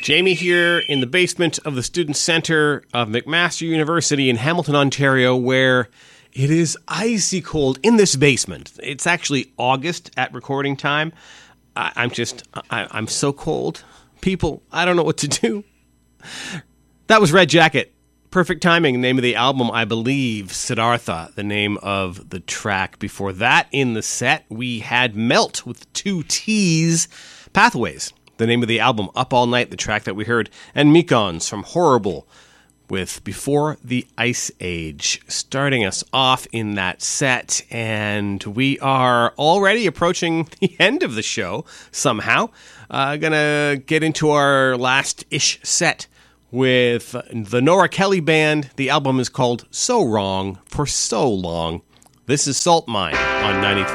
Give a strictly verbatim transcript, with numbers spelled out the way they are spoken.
Jamie here in the basement of the Student Center of McMaster University in Hamilton, Ontario, where it is icy cold in this basement. It's actually August at recording time. I, I'm just, I, I'm so cold. People, I don't know what to do. That was Red Jacket. Perfect Timing, name of the album, I believe. Siddhartha, the name of the track. Before that, in the set, we had Melt with two T's. Pathways, the name of the album. Up All Night, the track that we heard. And Mekons from Horrible with Before the Ice Age, starting us off in that set. And we are already approaching the end of the show somehow. Uh, gonna get into our last-ish set with the Nora Kelly Band. The album is called So Wrong for So Long. This is Salt Mine on ninety-three.